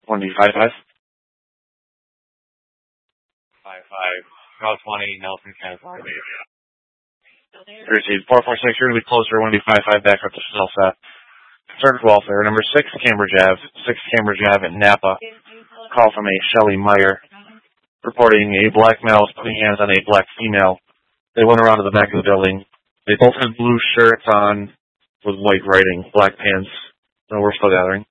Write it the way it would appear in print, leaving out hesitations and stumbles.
1D55. 55. Route 20, Nelson, Kansas. Received 446. You're going to be closer. 1D55 back up to Celsat. Concerned welfare. Number 6, Cambridge Ave. 6 Cambridge Ave in Napa. Call from a Shelley Meyer reporting a black male was putting hands on a black female. They went around to the back of the building. They both had blue shirts on with white writing, black pants. No, we're still gathering.